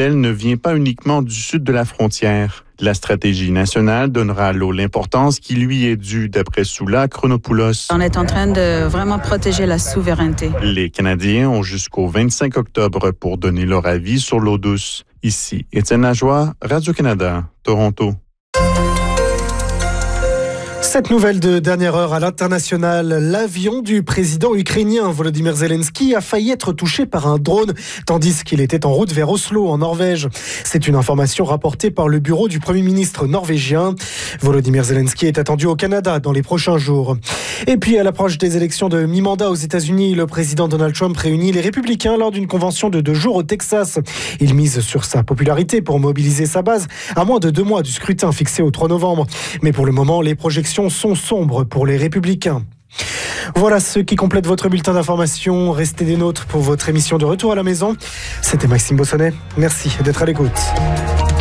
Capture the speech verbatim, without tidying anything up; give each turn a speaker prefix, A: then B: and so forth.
A: dit-elle, ne vient pas uniquement du sud de la frontière. La stratégie nationale donnera à l'eau l'importance qui lui est due, d'après Soula Chronopoulos.
B: On est en train de vraiment protéger la souveraineté.
A: Les Canadiens ont jusqu'au vingt-cinq octobre pour donner leur avis sur l'eau douce. Ici, Étienne Lajoie, Radio-Canada, Toronto.
C: Cette nouvelle de dernière heure à l'international, l'avion du président ukrainien Volodymyr Zelensky a failli être touché par un drone tandis qu'il était en route vers Oslo en Norvège. C'est une information rapportée par le bureau du Premier ministre norvégien. Volodymyr Zelensky est attendu au Canada dans les prochains jours. Et puis à l'approche des élections de mi-mandat aux États-Unis, le président Donald Trump réunit les républicains lors d'une convention de deux jours au Texas. Il mise sur sa popularité pour mobiliser sa base à moins de deux mois du scrutin fixé au trois novembre. Mais pour le moment, les projections sont sombres pour les Républicains. Voilà ce qui complète votre bulletin d'information. Restez des nôtres pour votre émission de Retour à la maison. C'était Maxime Bossonnet. Merci d'être à l'écoute.